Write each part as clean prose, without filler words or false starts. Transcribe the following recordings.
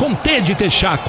com T de Texaco.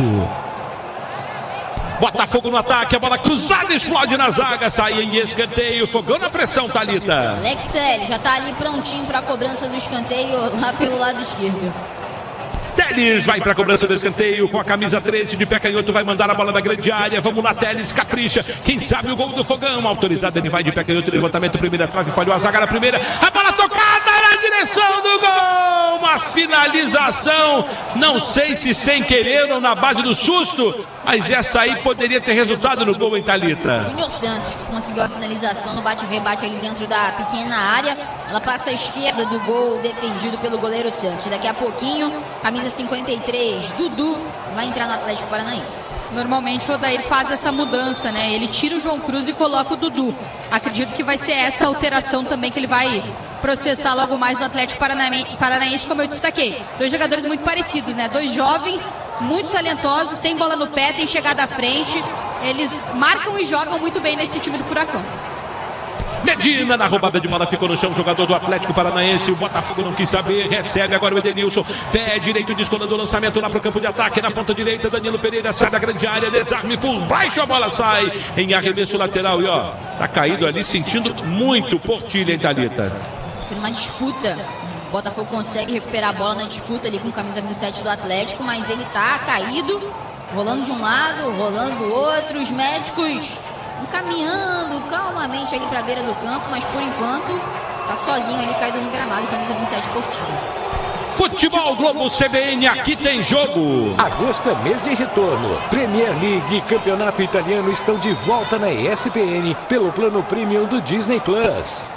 Botafogo no ataque, a bola cruzada explode na zaga, sai em escanteio, Fogão na pressão, Thalita. Alex Telles já tá ali prontinho para a cobrança do escanteio lá pelo lado esquerdo. Telles vai para a cobrança do escanteio com a camisa 13 de pé canhoto, vai mandar a bola da grande área. Vamos lá, Telles, capricha. Quem sabe o gol do Fogão, autorizado, ele vai de pé canhoto, levantamento, primeira trave, falhou a zaga na primeira. A bola tocada na direção do gol, uma finalização, não sei se sem querer ou na base do susto, mas essa aí poderia ter resultado no gol, em Thalita. Júnior Santos conseguiu a finalização no bate-rebate ali dentro da pequena área. Ela passa à esquerda do gol, defendido pelo goleiro Santos. Daqui a pouquinho, camisa 53, Dudu, vai entrar no Atlético Paranaense. Normalmente o Odair faz essa mudança, né? Ele tira o João Cruz e coloca o Dudu. Acredito que vai ser essa alteração também que ele vai processar logo mais no Atlético Paranaense, como eu destaquei. Dois jogadores muito parecidos, né? Dois jovens, muito talentosos, tem bola no pé, tem chegada à frente. Eles marcam e jogam muito bem nesse time do Furacão. Medina na roubada de bola, ficou no chão, jogador do Atlético Paranaense. O Botafogo não quis saber, recebe agora o Edenilson. Pé direito, descolando o lançamento lá para o campo de ataque. Na ponta direita, Danilo Pereira sai da grande área, desarme por baixo, a bola sai em arremesso lateral. E ó, tá caído ali, sentindo muito Portilha, hein, Thalita? Foi uma disputa. O Botafogo consegue recuperar a bola na disputa ali com a camisa 27 do Atlético, mas ele tá caído, rolando de um lado, rolando do outro. Os médicos encaminhando calmamente ali para a beira do campo, mas por enquanto tá sozinho ali, caído no gramado, camisa 27 Portilha. Futebol Globo CBN, aqui tem jogo. Agosto é mês de retorno. Premier League e Campeonato Italiano estão de volta na ESPN pelo plano premium do Disney Plus.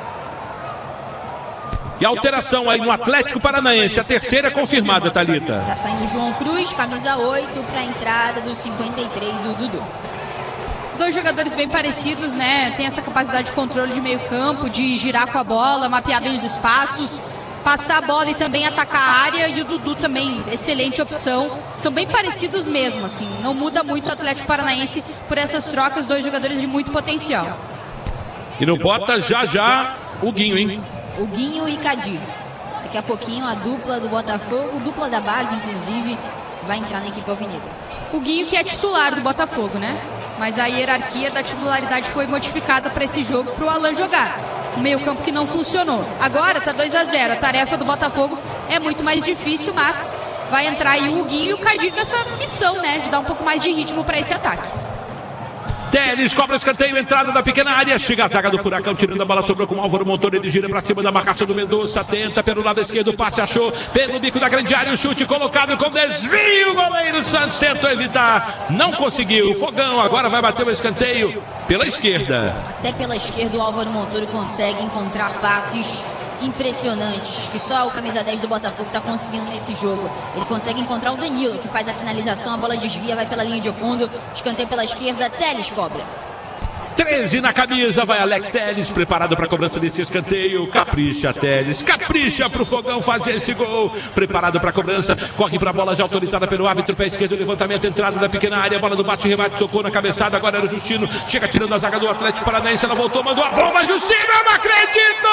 E alteração aí no Atlético Paranaense, a terceira é confirmada, Thalita. Tá saindo o João Cruz, camisa 8, para a entrada do 53, o Dudu. Dois jogadores bem parecidos, né? Tem essa capacidade de controle de meio campo, de girar com a bola, mapear bem os espaços, passar a bola e também atacar a área. E o Dudu também, excelente opção. São bem parecidos mesmo, assim. Não muda muito o Atlético Paranaense por essas trocas, dois jogadores de muito potencial. E não bota já o Guinho, hein? O Guinho e Cadir. Daqui a pouquinho a dupla do Botafogo, dupla da base, inclusive, vai entrar na equipe alvinegra. O Guinho que é titular do Botafogo, né? Mas a hierarquia da titularidade foi modificada para esse jogo, para o Alan jogar. O meio campo que não funcionou. Agora tá 2-0. A tarefa do Botafogo é muito mais difícil, mas vai entrar aí o Guinho e o Cadir com essa missão, né? De dar um pouco mais de ritmo para esse ataque. Telles cobra o escanteio, entrada da pequena área, chega a zaga do Furacão, tirando a bola, sobrou com o Álvaro Montoro, ele gira pra cima da marcação do Mendonça, tenta pelo lado esquerdo, passe, achou, pelo bico da grande área, o chute colocado com desvio, o goleiro Santos tentou evitar, não conseguiu. O Fogão agora vai bater o escanteio pela esquerda. Até pela esquerda o Álvaro Montoro consegue encontrar passes impressionantes, que só o camisa 10 do Botafogo está conseguindo nesse jogo. Ele consegue encontrar o Danilo, que faz a finalização, a bola desvia, vai pela linha de fundo, escanteio pela esquerda, Telles cobra. 13 na camisa, vai Alex Telles, preparado para a cobrança desse escanteio. Capricha, Telles, capricha para o Fogão fazer esse gol. Preparado para a cobrança, corre para a bola já autorizada pelo árbitro, pé esquerdo, levantamento, entrada da pequena área, bola do bate-rebate, tocou na cabeçada, agora era o Justino, chega tirando a zaga do Atlético Paranaense, ela voltou, mandou a bomba, Justino, eu não acredito!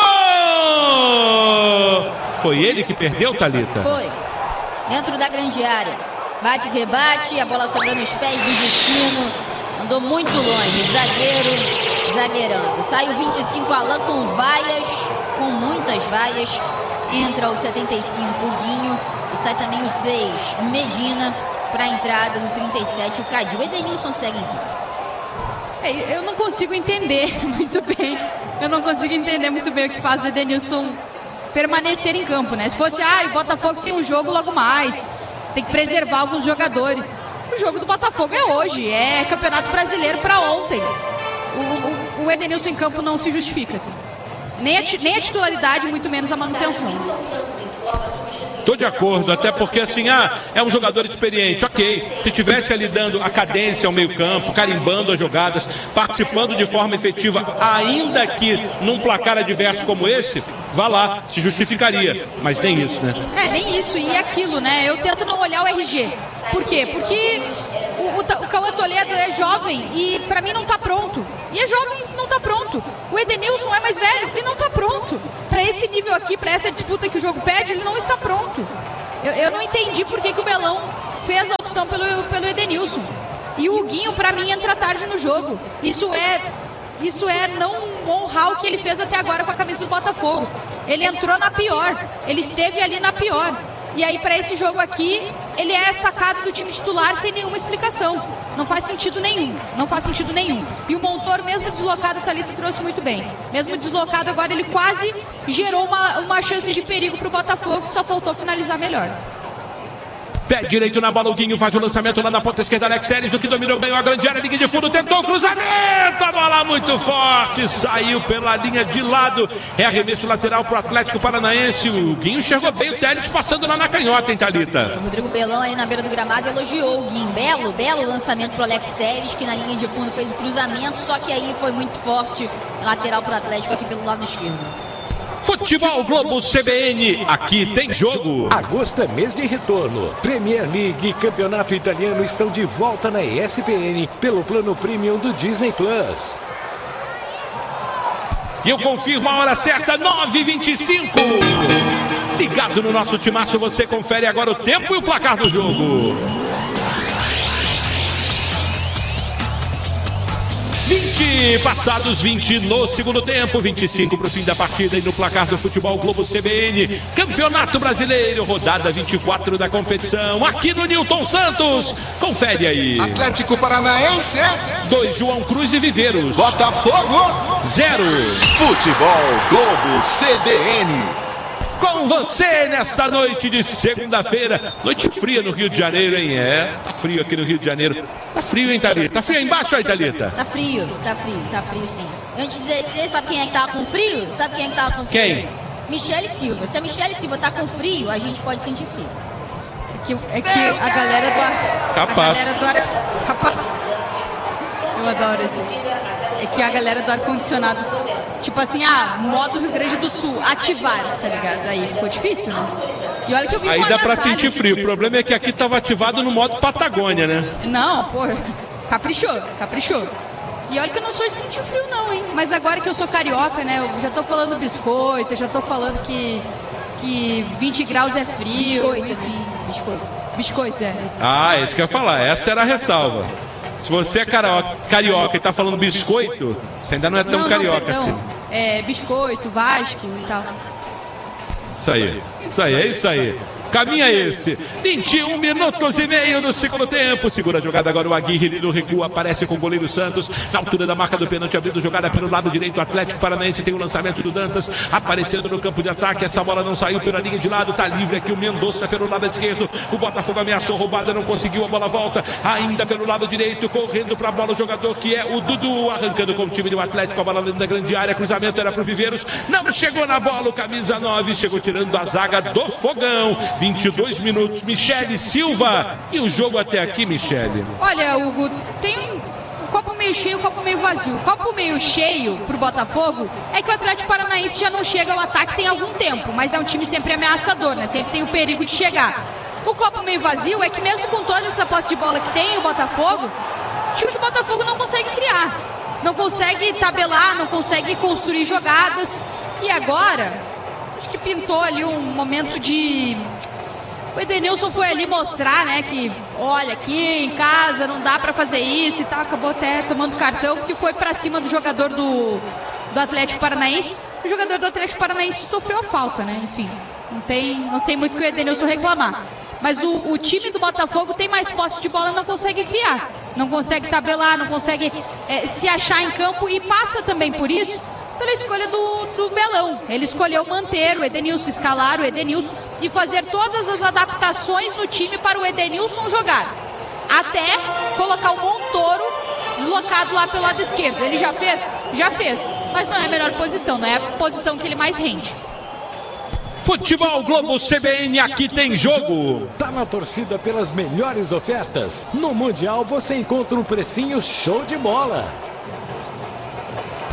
Foi ele que perdeu, Thalita? Foi, dentro da grande área, bate-rebate, a bola sobrou nos pés do Justino. Andou muito longe, zagueirando. Sai o 25, Alan com vaias, com muitas vaias. Entra o 75, o Guinho. E sai também o 6, Medina, para a entrada do 37, o Cadir. O Edenilson segue em campo. Eu não consigo entender muito bem. Eu não consigo entender muito bem o que faz o Edenilson permanecer em campo, né? Se fosse, o Botafogo tem um jogo logo mais. Tem que preservar alguns jogadores. O jogo do Botafogo é hoje, é Campeonato Brasileiro para ontem. O Edenilson em campo não se justifica, assim. Nem a titularidade, muito menos a manutenção. Tô de acordo, até porque assim, é um jogador experiente, ok. Se tivesse ali dando a cadência ao meio campo, carimbando as jogadas, participando de forma efetiva, ainda que num placar adverso como esse, vá lá, se justificaria. Mas nem isso, né? Nem isso, e aquilo, né? Eu tento não olhar o RG. Por quê? Porque o Cauã Toledo é jovem e pra mim não tá pronto. E é jovem e não tá pronto. O Edenilson é mais velho e não tá pronto. Pra esse nível aqui, pra essa disputa que o jogo pede, ele não está pronto. Eu não entendi por que o Belão fez a opção pelo Edenilson. E o Huguinho, pra mim, entra tarde no jogo. Isso é não honrar o que ele fez até agora com a camisa do Botafogo. Ele entrou na pior, ele esteve ali na pior. E aí, para esse jogo aqui, ele é sacado do time titular sem nenhuma explicação. Não faz sentido nenhum, não faz sentido nenhum. E o Montoro, mesmo deslocado, o Thalita trouxe muito bem. Mesmo deslocado, agora ele quase gerou uma chance de perigo pro Botafogo, só faltou finalizar melhor. Pé direito na bola, o Guinho faz o lançamento lá na ponta esquerda, Alex Telles, do que dominou bem a grande área, linha de fundo, tentou o cruzamento, a bola muito forte, saiu pela linha de lado, é arremesso lateral pro Atlético Paranaense, o Guinho enxergou bem o Telles passando lá na canhota, hein, Thalita? O Rodrigo Belão aí na beira do gramado elogiou o Guinho, belo lançamento pro Alex Telles, que na linha de fundo fez o cruzamento, só que aí foi muito forte, lateral pro Atlético aqui pelo lado esquerdo. Futebol Globo CBN, aqui tem jogo. Agosto é mês de retorno. Premier League e Campeonato Italiano estão de volta na ESPN pelo plano premium do Disney Plus. E eu confirmo a hora certa, 9h25. Ligado no nosso timaço, você confere agora o tempo e o placar do jogo. 20 passados 20 no segundo tempo, 25 para o fim da partida e no placar do Futebol Globo CBN, Campeonato Brasileiro, rodada 24 da competição, aqui no Newton Santos, confere aí. Atlético Paranaense 2, João Cruz e Viveiros. Botafogo 0. Futebol Globo CBN. Com você nesta noite de segunda-feira, noite fria no Rio de Janeiro, hein? Tá frio aqui no Rio de Janeiro. Tá frio, hein, Thalita? Tá frio aí embaixo aí, Thalita? Tá frio sim. Antes de descer, sabe quem é que tava com frio? Quem? Michele Silva. Se a Michele Silva tá com frio, a gente pode sentir frio. É que a galera do ar... Capaz. Capaz. Eu adoro isso. É que a galera do ar-condicionado, tipo assim, modo Rio Grande do Sul, ativar, tá ligado? Aí ficou difícil, né? E olha que eu vi aí dá pra sentir frio. O problema é que aqui tava ativado no modo Patagônia, né? Não, pô, caprichou. E olha que eu não sou de sentir frio não, hein? Mas agora que eu sou carioca, né? Eu já tô falando biscoito, já tô falando que 20 graus é frio. Biscoito, é. Isso que eu ia falar. Essa era a ressalva. Se você é carioca e tá falando biscoito, você ainda não é tão carioca assim. É biscoito, Vasco e tal. É isso aí. Caminho é esse. 21 minutos e meio do segundo tempo. Segura a jogada agora o Aguirre no recuo. Aparece com o goleiro Santos. Na altura da marca do pênalti. Abrindo jogada pelo lado direito. O Atlético Paranaense tem o lançamento do Dantas. Aparecendo no campo de ataque. Essa bola não saiu pela linha de lado. Tá livre aqui o Mendonça pelo lado esquerdo. O Botafogo ameaçou roubada. Não conseguiu. A bola volta. Ainda pelo lado direito. Correndo pra bola o jogador que é o Dudu. Arrancando com o time do Atlético. A bola dentro da grande área. Cruzamento era pro Viveiros. Não chegou na bola. O camisa 9 chegou tirando a zaga do Fogão. 22 minutos. Michele Silva. E o jogo até aqui, Michele? Olha, Hugo, tem um copo meio cheio e um copo meio vazio. O copo meio cheio pro Botafogo é que o Atlético Paranaense já não chega ao ataque tem algum tempo, mas é um time sempre ameaçador, né? Sempre tem o perigo de chegar. O copo meio vazio é que mesmo com toda essa posse de bola que tem o Botafogo, o time do Botafogo não consegue criar. Não consegue tabelar, não consegue construir jogadas. E agora, acho que pintou ali um momento de... O Edenilson foi ali mostrar, né, que olha, aqui em casa não dá pra fazer isso e tal, acabou até tomando cartão porque foi pra cima do jogador do Atlético Paranaense. O jogador do Atlético Paranaense sofreu a falta, né, enfim, não tem muito que o Edenilson reclamar. Mas o time do Botafogo tem mais posse de bola e não consegue criar, não consegue tabelar, não consegue se achar em campo e passa também por isso pela escolha do Belão. Ele escolheu manter o Edenilson, escalar o Edenilson e fazer todas as adaptações no time para o Edenilson jogar. Até colocar o Montoro deslocado lá pelo lado esquerdo. Ele já fez? Já fez. Mas não é a melhor posição, não é a posição que ele mais rende. Futebol Globo CBN, aqui tem jogo. Tá na torcida pelas melhores ofertas? No Mundial você encontra um precinho show de bola.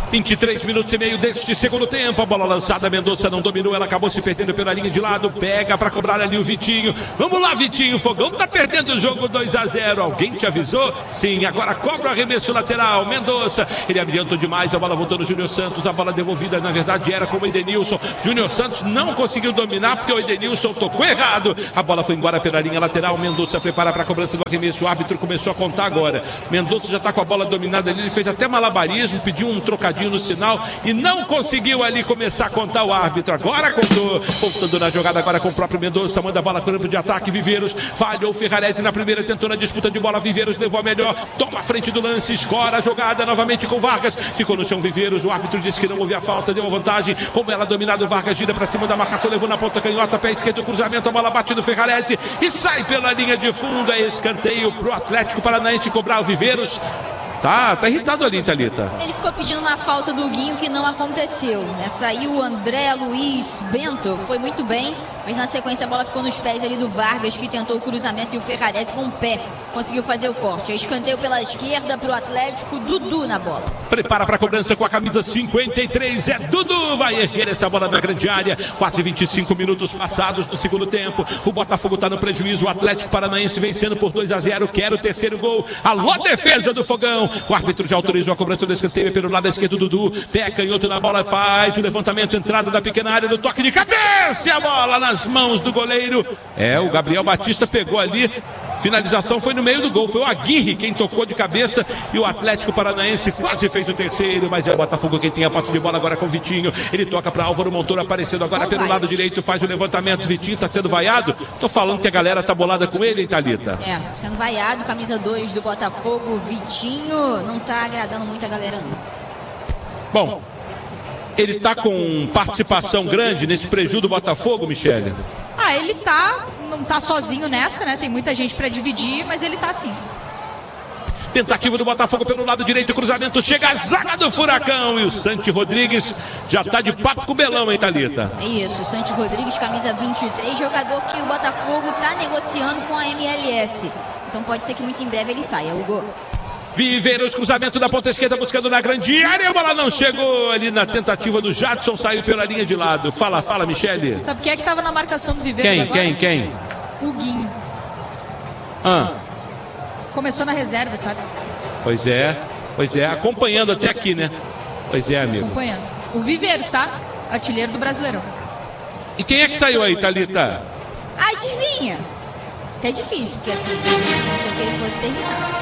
23 minutos e meio deste segundo tempo. A bola lançada, Mendonça não dominou, ela acabou se perdendo pela linha de lado. Pega para cobrar ali o Vitinho. Vamos lá, Vitinho. O Fogão tá perdendo o jogo 2-0. Alguém te avisou? Sim, agora cobra o arremesso lateral. Mendonça, ele adiantou demais. A bola voltou no Júnior Santos. A bola devolvida, na verdade, era com o Edenilson. Júnior Santos não conseguiu dominar porque o Edenilson tocou errado. A bola foi embora pela linha lateral. Mendonça prepara para a cobrança do arremesso. O árbitro começou a contar agora. Mendonça já está com a bola dominada ali. Ele fez até malabarismo, pediu um trocadinho no sinal e não conseguiu ali começar a contar o árbitro. Agora contou, voltando na jogada agora com o próprio Mendonça, manda a bola para o campo de ataque. Viveiros falhou, Ferrarese na primeira, tentou na disputa de bola. Viveiros levou a melhor, toma a frente do lance, escora a jogada novamente com Vargas, ficou no chão Viveiros. O árbitro disse que não houve a falta, deu a vantagem. Como ela dominado, Vargas gira para cima da marcação, levou na ponta canhota, pé esquerdo, cruzamento, a bola bate no Ferrarese e sai pela linha de fundo. É escanteio pro Atlético Paranaense cobrar o Viveiros. Tá irritado ali, Thalita. Ele ficou pedindo uma falta do Guinho que não aconteceu, né? Saiu o André Luiz Bento, foi muito bem, mas na sequência a bola ficou nos pés ali do Vargas, que tentou o cruzamento, e o Ferrarese com o pé conseguiu fazer o corte. É escanteio pela esquerda pro Atlético, Dudu na bola. Prepara para a cobrança com a camisa 53, é Dudu, vai erguer essa bola na grande área. Quase 25 minutos passados no segundo tempo. O Botafogo está no prejuízo, o Atlético Paranaense vencendo por 2-0, quer o terceiro gol. Alô, defesa do Fogão. O árbitro já autorizou a cobrança do escanteio pelo lado esquerdo. Dudu, pé canhoto na bola, faz o levantamento, entrada da pequena área, do toque de cabeça, e a bola nas mãos do goleiro. O Gabriel Batista pegou ali, finalização foi no meio do gol, foi o Aguirre quem tocou de cabeça, e o Atlético Paranaense quase fez o terceiro, mas é o Botafogo quem tem a posse de bola agora com o Vitinho. Ele toca para Álvaro Montoro, aparecendo agora pelo lado direito, faz o levantamento. Vitinho tá sendo vaiado. Tô falando que a galera tá bolada com ele, hein, Thalita? Sendo vaiado, camisa 2 do Botafogo, Vitinho, não tá agradando muito a galera não. Bom, ele tá com participação grande nesse prejuízo do Botafogo, Michele? Ele não tá sozinho nessa, né? Tem muita gente pra dividir, mas ele tá sim. Tentativa do Botafogo pelo lado direito, cruzamento, chega a zaga do Furacão, e o Santi Rodrigues já tá de papo com o Belão, hein, Thalita? É isso, o Santi Rodrigues, camisa 23, jogador que o Botafogo tá negociando com a MLS. Então pode ser que muito em breve ele saia, Hugo. Viveiros, cruzamento da ponta esquerda, buscando na grande área, a bola não chegou ali na tentativa do Jadson, saiu pela linha de lado. Fala, Michele. Sabe quem é que tava na marcação do Viveiros agora? Quem? O Guinho. Começou na reserva, sabe? Pois é, acompanhando até aqui, né? Pois é, amigo. Acompanhando. O Viveiros, tá? Artilheiro do Brasileirão. E quem é que saiu aí, Thalita? Adivinha? Até difícil, porque assim, a gente pensou que ele fosse terminar.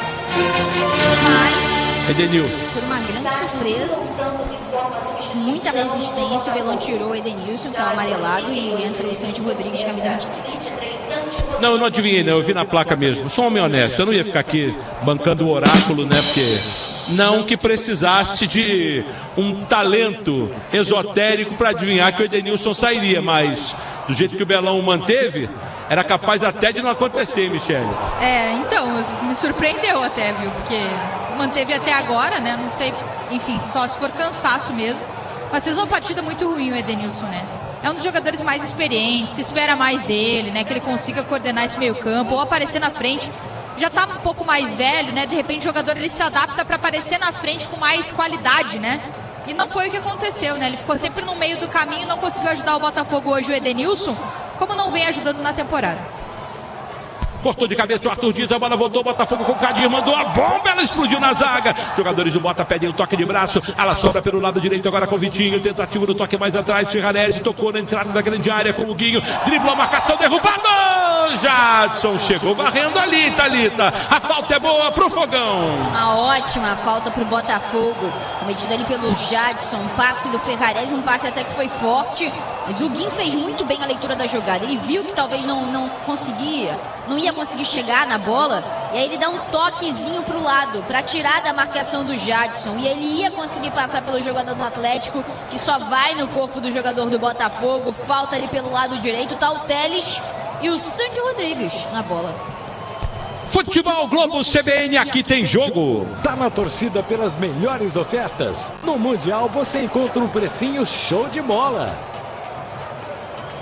Mas, Edenilson, por uma grande surpresa, muita resistência, o Belão tirou o Edenilson, que tá amarelado, e entra o Santi Rodrigues, camisa 23. Não, eu não adivinhei, não. Eu vi na placa mesmo. Sou um homem honesto. Eu não ia ficar aqui bancando o oráculo, né? Porque não que precisasse de um talento esotérico para adivinhar que o Edenilson sairia, mas do jeito que o Belão manteve, era capaz até de não acontecer, Michele. Então, me surpreendeu até, viu? Porque manteve até agora, né? Não sei, enfim, só se for cansaço mesmo. Mas fez uma partida muito ruim o Edenilson, né? É um dos jogadores mais experientes, se espera mais dele, né? Que ele consiga coordenar esse meio campo ou aparecer na frente. Já tá um pouco mais velho, né? De repente o jogador ele se adapta para aparecer na frente com mais qualidade, né? E não foi o que aconteceu, né? Ele ficou sempre no meio do caminho, não conseguiu ajudar o Botafogo hoje, o Edenilson, como não vem ajudando na temporada. Cortou de cabeça o Arthur Dias, a bola voltou, Botafogo com o Cadir, mandou a bomba, ela explodiu na zaga. Jogadores do Bota pedem o toque de braço, ela sobra pelo lado direito agora com o Vitinho, tentativa do toque mais atrás, Ferrarese tocou na entrada da grande área com o Guinho, driblou a marcação, derrubado, Jadson chegou varrendo ali, Thalita. A falta é boa pro Fogão. Uma ótima falta pro Botafogo, cometida ali pelo Jadson, um passe do Ferrarese, um passe até que foi forte, mas o Guinho fez muito bem a leitura da jogada. Ele viu que talvez não ia conseguir chegar na bola, e aí ele dá um toquezinho pro lado, para tirar da marcação do Jadson, e ele ia conseguir passar pelo jogador do Atlético, que só vai no corpo do jogador do Botafogo. Falta ali pelo lado direito, tá o Teles e o Santi Rodrigues na bola. Futebol Globo CBN, aqui tem jogo. Tá na torcida pelas melhores ofertas? No Mundial você encontra um precinho show de bola.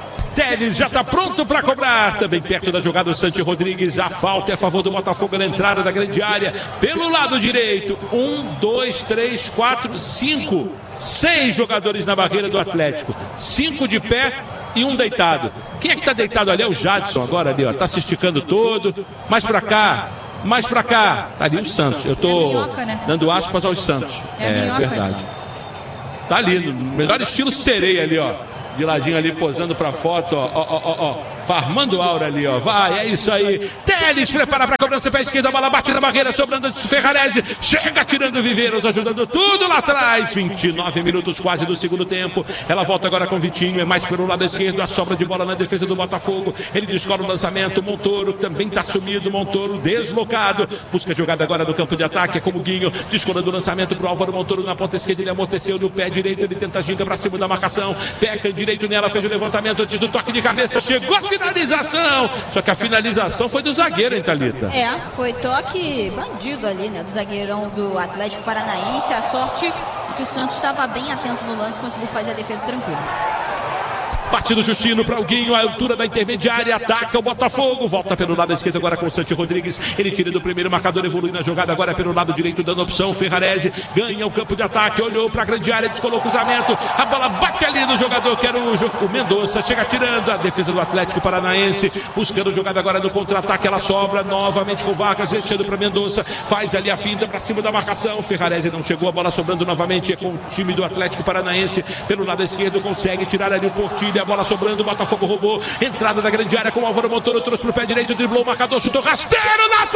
Teles já está pronto para cobrar. Também perto da jogada o Santi Rodrigues. A falta é a favor do Botafogo na entrada da grande área. Pelo lado direito. 1, 2, 3, 4, 5, 6 jogadores na barreira do Atlético. 5 de pé e 1 deitado. Quem é que está deitado ali? É o Jadson agora ali, ó. Tá se esticando todo. Mais para cá. Mais pra cá. Tá ali o Santos. Eu tô dando aspas aos Santos. É verdade. Tá ali, no melhor estilo sereia ali, ó. De ladinho ali, posando pra foto, ó. Farmando aura ali, ó. Vai, é isso aí. Teles prepara pra cobrança, pé esquerda, a bola bate na barreira, sobrando de Ferrarese. Chega tirando Viveiros, ajudando tudo lá atrás. 29 minutos quase do segundo tempo. Ela volta agora com Vitinho, é mais pelo lado esquerdo, a sobra de bola na defesa do Botafogo. Ele descola o lançamento, Montoro também tá sumido, Montoro deslocado. Busca a jogada agora no campo de ataque, é como Guinho, descolando o lançamento pro Álvaro Montoro na ponta esquerda, ele amorteceu no pé direito, ele tenta ginga pra cima da marcação. Peca direito nela, fez o levantamento antes do toque de cabeça, chegou a finalização. Só que a finalização foi do zagueiro, hein, Thalita? Foi toque bandido ali, né? Do zagueirão do Atlético Paranaense. A sorte é que o Santos estava bem atento no lance e conseguiu fazer a defesa tranquila. Passe do Justino para o Guinho, a altura da intermediária, ataca o Botafogo, volta pelo lado esquerdo agora com o Santi Rodrigues, ele tira do primeiro marcador, evolui na jogada agora pelo lado direito, dando opção, Ferrarese ganha o campo de ataque, olhou para a grande área, descolou o cruzamento, a bola bate ali no jogador que era o Mendonça, chega tirando a defesa do Atlético Paranaense, buscando jogada agora no contra-ataque, ela sobra novamente com Vargas, deixando para Mendonça, faz ali a finta para cima da marcação, Ferrarese não chegou, a bola sobrando novamente com o time do Atlético Paranaense, pelo lado esquerdo consegue tirar ali o Portilho, a bola sobrando, o Botafogo roubou, entrada da grande área com o Álvaro Montoro, trouxe pro pé direito, driblou o marcador, chutou rasteiro na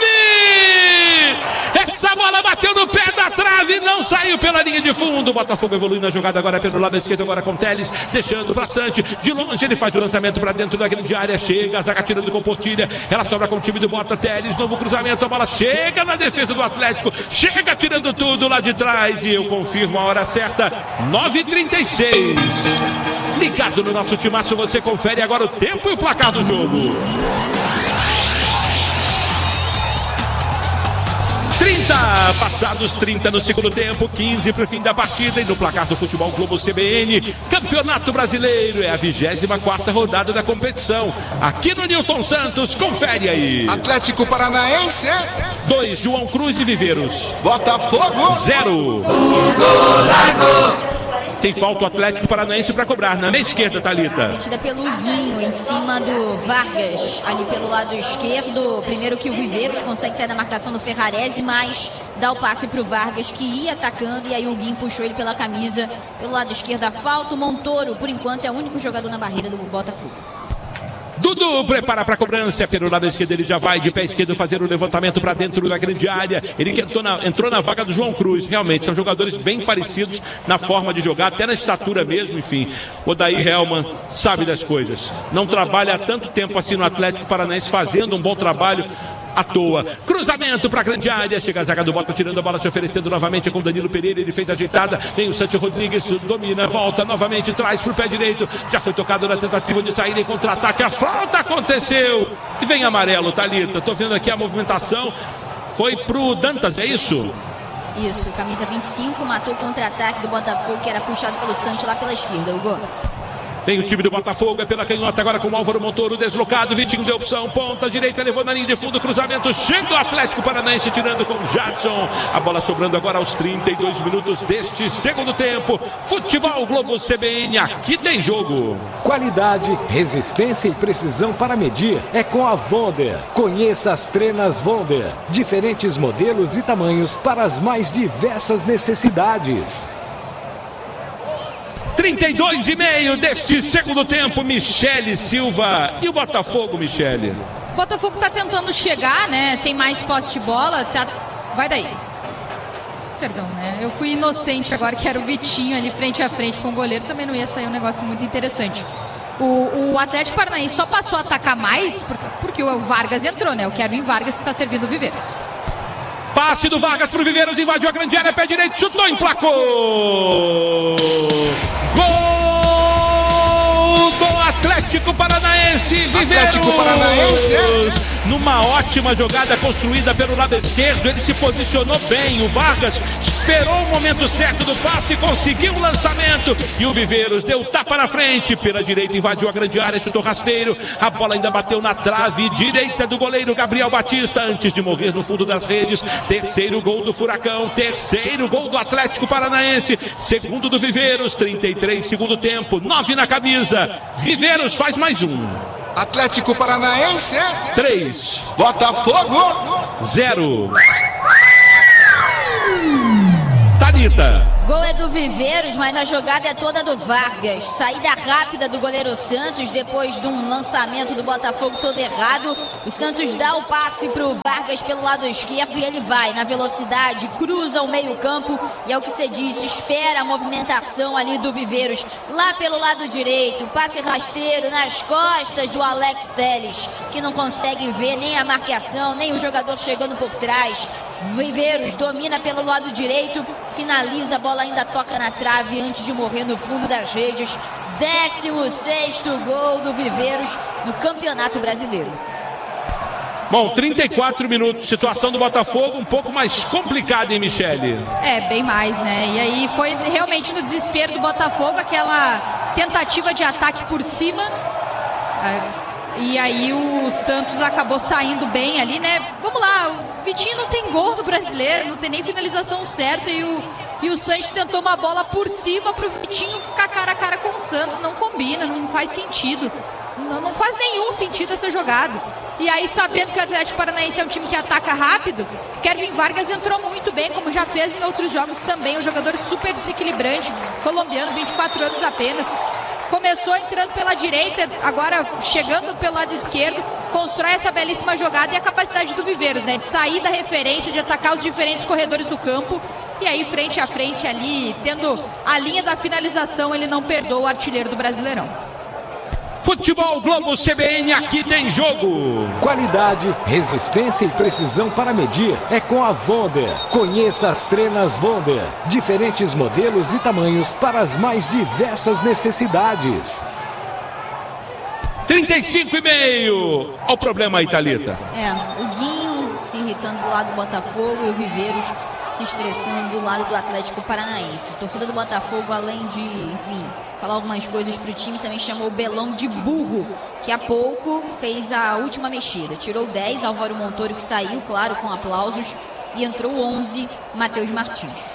trave! Essa bola bateu no pé da trave, não saiu pela linha de fundo, o Botafogo evolui na jogada agora pelo lado esquerdo, agora com Teles, deixando para Santi, de longe ele faz o lançamento para dentro da grande área, chega, a zaga tirando com Portilha, ela sobra com o time do Bota, Teles, novo cruzamento, a bola chega na defesa do Atlético, chega tirando tudo lá de trás, e eu confirmo a hora certa, 9h36. Ligado no nosso timaço, você confere agora o tempo e o placar do jogo. 30, passados 30 no segundo tempo, 15 para o fim da partida, e no placar do Futebol Globo CBN, Campeonato Brasileiro, é a 24ª rodada da competição, aqui no Newton Santos, confere aí. Atlético Paranaense 2, João Cruz e Viveiros. Botafogo 0. Tem falta o Atlético Paranaense para cobrar. Na meia esquerda, Thalita. Metida pelo Guinho em cima do Vargas, ali pelo lado esquerdo. Primeiro que o Viveiros consegue sair da marcação do Ferrarese, mas dá o passe para o Vargas, que ia atacando, e aí o Guinho puxou ele pela camisa. Pelo lado esquerdo, a falta. O Montoro, por enquanto, é o único jogador na barreira do Botafogo. Dudu prepara para a cobrança, pelo lado esquerdo ele já vai de pé esquerdo fazer o levantamento para dentro da grande área, ele entrou na vaga do João Cruz, realmente são jogadores bem parecidos na forma de jogar, até na estatura mesmo, enfim. O Daí Helman sabe das coisas, não trabalha há tanto tempo assim no Atlético Paranaense, fazendo um bom trabalho à toa. Cruzamento para a grande área, chega a zaga do Bota tirando a bola, se oferecendo novamente com Danilo Pereira, ele fez a ajeitada, vem o Santi Rodrigues, domina, volta novamente, traz para o pé direito, já foi tocado na tentativa de sair em contra-ataque, a falta aconteceu, e vem amarelo, Thalita, tô vendo aqui a movimentação, foi pro Dantas, é isso? Isso, camisa 25, matou o contra-ataque do Botafogo, que era puxado pelo Santos lá pela esquerda, Hugo. Vem o time do Botafogo, é pela canhota agora com o Álvaro Montoro deslocado, Vitinho deu opção, ponta direita, levou na linha de fundo, cruzamento, chega o Atlético Paranaense tirando com o Jadson, a bola sobrando agora aos 32 minutos deste segundo tempo. Futebol Globo CBN, aqui tem jogo. Qualidade, resistência e precisão para medir é com a Wonder. Conheça as trenas Wonder, diferentes modelos e tamanhos para as mais diversas necessidades. 32,5 deste segundo tempo, Michele Silva. E o Botafogo, Michele? O Botafogo tá tentando chegar, né? Tem mais posse de bola. Vai daí. Perdão, né? Eu fui inocente agora, que era o Vitinho ali frente a frente com o goleiro. Também não ia sair um negócio muito interessante. O Atlético Paranaense só passou a atacar mais porque o Vargas entrou, né? O Kevin Vargas está servindo o Viveiros. Passe do Vargas pro Viveiros, invadiu a grande área, pé direito, chutou, emplacou! Gol do Atlético! Atlético Paranaense, Viveiros. Atlético Paranaense. Numa ótima jogada construída pelo lado esquerdo, ele se posicionou bem. O Vargas esperou o momento certo do passe, conseguiu o lançamento e o Viveiros deu tapa na frente. Pela direita invadiu a grande área, chutou rasteiro. A bola ainda bateu na trave direita do goleiro Gabriel Batista antes de morrer no fundo das redes. Terceiro gol do Furacão, terceiro gol do Atlético Paranaense, segundo do Viveiros. 33 segundo tempo, 9 na camisa. Viveiros faz mais um. Atlético Paranaense 3, Botafogo 0. Thalita. Gol é do Viveiros, mas a jogada é toda do Vargas. Saída rápida do goleiro Santos, depois de um lançamento do Botafogo todo errado. O Santos dá o passe para o Vargas pelo lado esquerdo e ele vai na velocidade, cruza o meio campo. E é o que você disse, espera a movimentação ali do Viveiros. Lá pelo lado direito, passe rasteiro nas costas do Alex Telles, que não consegue ver nem a marcação, nem o jogador chegando por trás. Viveiros domina pelo lado direito, finaliza, a bola ainda toca na trave antes de morrer no fundo das redes. 16º gol do Viveiros no Campeonato Brasileiro. Bom, 34 minutos, situação do Botafogo um pouco mais complicada, hein, Michele? Bem mais, né? E aí foi realmente no desespero do Botafogo, aquela tentativa de ataque por cima. E aí o Santos acabou saindo bem ali, né? Vamos lá, o Vitinho não tem gol no Brasileiro, não tem nem finalização certa e o Santos tentou uma bola por cima pro Vitinho ficar cara a cara com o Santos. Não combina, não faz sentido. Não faz nenhum sentido essa jogada. E aí, sabendo que o Atlético Paranaense é um time que ataca rápido, Kevin Vargas entrou muito bem, como já fez em outros jogos também. Um jogador super desequilibrante, colombiano, 24 anos apenas. Começou entrando pela direita, agora chegando pelo lado esquerdo, constrói essa belíssima jogada e a capacidade do Viveiros, né? De sair da referência, de atacar os diferentes corredores do campo. E aí, frente a frente ali, tendo a linha da finalização, ele não perdoa o artilheiro do Brasileirão. Futebol Globo CBN, aqui tem jogo. Qualidade, resistência e precisão para medir é com a Wonder. Conheça as trenas Wonder. Diferentes modelos e tamanhos para as mais diversas necessidades. 35,5. Olha o problema aí, Thalita. O Guinho se irritando do lado do Botafogo e o Viveiros se estressando do lado do Atlético Paranaense. A torcida do Botafogo, além de, enfim, falar algumas coisas pro time, também chamou o Belão de burro, que há pouco fez a última mexida. Tirou 10, Álvaro Montoro, que saiu, claro, com aplausos, e entrou 11, Matheus Martins.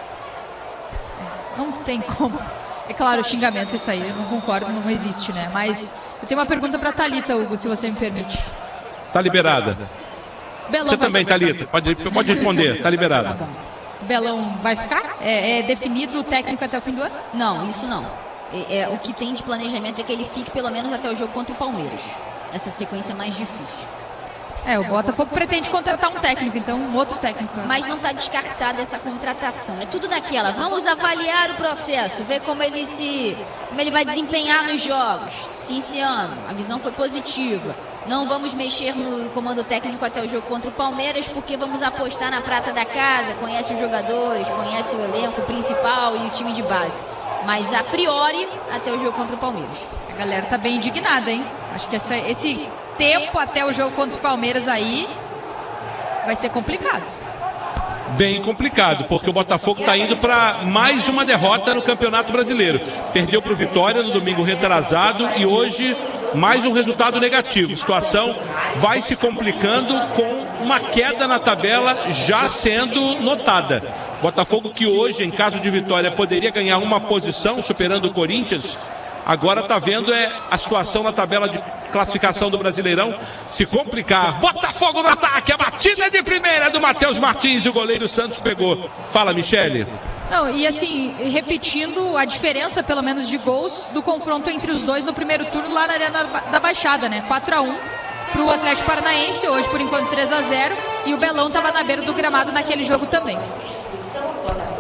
Não tem como. É claro, xingamento isso aí, eu não concordo, não existe, né? Mas eu tenho uma pergunta pra Thalita, Hugo, se você me permite. Tá liberada. Belão Você também, Thalita, pode responder, tá liberada. Tá bom. Belão vai ficar? É definido o técnico até o fim do ano? Não, isso não. O que tem de planejamento é que ele fique pelo menos até o jogo contra o Palmeiras. Essa sequência é mais difícil. O Botafogo pretende contratar um técnico, então um outro técnico. Mas não está descartada essa contratação. É tudo naquela. Vamos avaliar o processo, ver como ele vai desempenhar nos jogos. Sim, esse ano. A visão foi positiva. Não vamos mexer no comando técnico até o jogo contra o Palmeiras, porque vamos apostar na prata da casa. Conhece os jogadores, conhece o elenco principal e o time de base. Mas a priori, até o jogo contra o Palmeiras. A galera tá bem indignada, hein? Acho que esse tempo até o jogo contra o Palmeiras aí vai ser complicado. Bem complicado, porque o Botafogo está indo para mais uma derrota no Campeonato Brasileiro. Perdeu para o Vitória no domingo retrasado e hoje mais um resultado negativo. A situação vai se complicando com uma queda na tabela já sendo notada. Botafogo, que hoje, em caso de vitória, poderia ganhar uma posição, superando o Corinthians, agora está vendo a situação na tabela de classificação do Brasileirão se complicar. Botafogo no ataque, a batida de primeira do Matheus Martins e o goleiro Santos pegou. Fala, Michele. Não, e assim, repetindo a diferença, pelo menos, de gols do confronto entre os dois no primeiro turno lá na Arena da Baixada, né? 4-1 para o Atlético Paranaense, hoje por enquanto 3-0, e o Belão estava na beira do gramado naquele jogo também.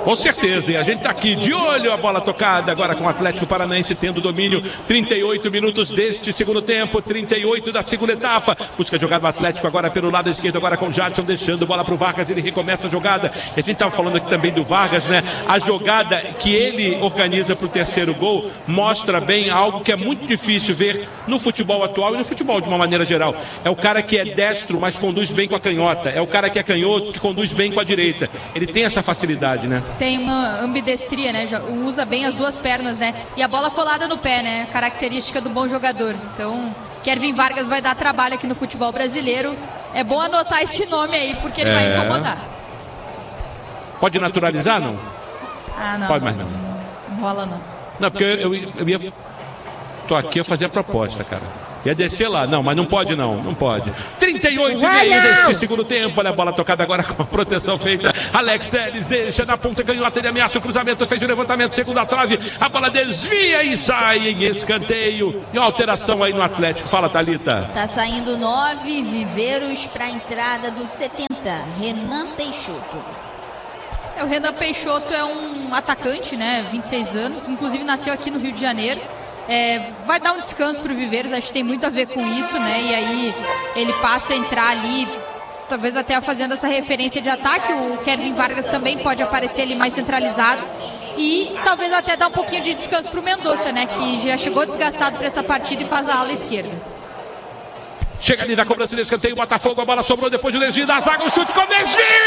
Com certeza, e a gente tá aqui de olho, a bola tocada agora com o Atlético Paranaense tendo domínio, 38 minutos deste segundo tempo, 38 da segunda etapa, busca a jogada do Atlético agora pelo lado esquerdo, agora com o Jadson, deixando bola pro Vargas, ele recomeça a jogada, e a gente tava falando aqui também do Vargas, né, a jogada que ele organiza pro terceiro gol, mostra bem algo que é muito difícil ver no futebol atual e no futebol de uma maneira geral, é o cara que é destro, mas conduz bem com a canhota, é o cara que é canhoto, que conduz bem com a direita, ele tem essa facilidade, né? Tem uma ambidestria, né? Usa bem as duas pernas, né? E a bola colada no pé, né? Característica do bom jogador. Então, Kevin Vargas vai dar trabalho aqui no futebol brasileiro. É bom anotar esse nome aí, porque ele vai incomodar. Pode naturalizar, não? Ah, não. Pode mais não. Não rola, não. Não, porque eu ia... Tô aqui a fazer a proposta, cara. Ia descer lá. Não, mas não pode não. Não pode. 38 deste segundo tempo. Olha a bola tocada agora com a proteção feita. Alex Telles deixa na ponta canhota. Ele ameaça o cruzamento. Fez o levantamento. Segunda trave. A bola desvia e sai em escanteio. E uma alteração aí no Atlético. Fala, Thalita. Tá saindo 9 Viveiros para a entrada do 70. Renan Peixoto. O Renan Peixoto é um atacante, né? 26 anos. Inclusive nasceu aqui no Rio de Janeiro. Vai dar um descanso para o Viveiros, acho que tem muito a ver com isso, né? E aí ele passa a entrar ali, talvez até fazendo essa referência de ataque. O Kevin Vargas também pode aparecer ali mais centralizado. E talvez até dar um pouquinho de descanso para o Mendonça, né? Que já chegou desgastado para essa partida e faz a ala esquerda. Chega ali na cobrança de escanteio, Botafogo, a bola sobrou depois do desvio da zaga, o chute com desvio!